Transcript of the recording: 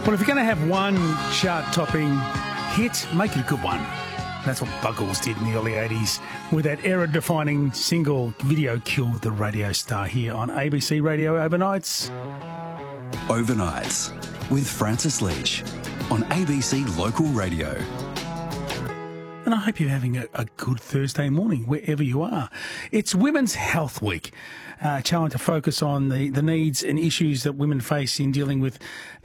Well, if you're going to have one chart-topping hit, make it a good one. That's what Buggles did in the early 80s with that era-defining single. Video killed the radio star here on ABC Radio Overnights. Overnights with Francis Leach on ABC Local Radio. And I hope you're having a good Thursday morning, wherever you are. It's Women's Health Week, trying to focus on the needs and issues that women face in dealing with